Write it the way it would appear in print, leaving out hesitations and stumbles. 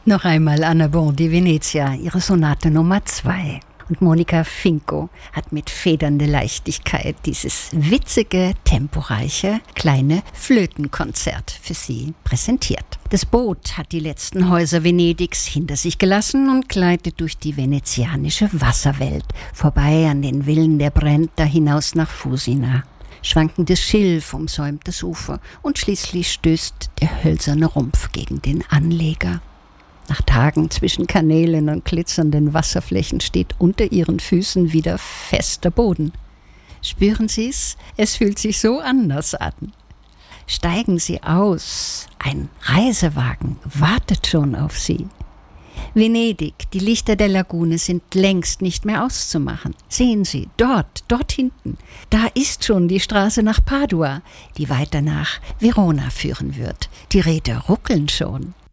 Noch einmal Anna Bon di Venezia, ihre Sonate Nummer 2. Und Monica Finco hat mit federnder Leichtigkeit dieses witzige, temporeiche, kleine Flötenkonzert für Sie präsentiert. Das Boot hat die letzten Häuser Venedigs hinter sich gelassen und gleitet durch die venezianische Wasserwelt, vorbei an den Villen der Brenta hinaus nach Fusina. Schwankendes Schilf umsäumt das Ufer und schließlich stößt der hölzerne Rumpf gegen den Anleger. Nach Tagen zwischen Kanälen und glitzernden Wasserflächen steht unter ihren Füßen wieder fester Boden. Spüren Sie es? Es fühlt sich so anders an. Steigen Sie aus. Ein Reisewagen wartet schon auf Sie. Venedig, die Lichter der Lagune sind längst nicht mehr auszumachen. Sehen Sie, dort hinten, da ist schon die Straße nach Padua, die weiter nach Verona führen wird. Die Räder ruckeln schon.